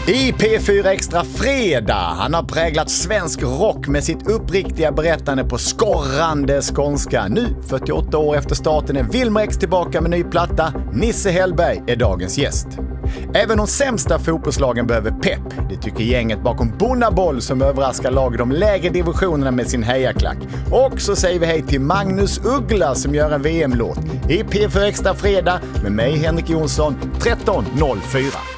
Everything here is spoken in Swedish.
I P4 Extra Fredag. Han har präglat svensk rock med sitt uppriktiga berättande på skorrande skånska. Nu, 48 år efter starten, är Wilmer X tillbaka med ny platta. Nisse Hellberg är dagens gäst. Även de sämsta fotbollslagen behöver pepp. Det tycker gänget bakom Bonnaboll som överraskar lag i de lägre divisionerna med sin hejaklack. Och så säger vi hej till Magnus Uggla som gör en VM-låt. I P4 Extra Fredag med mig Henrik Jonsson 13.04.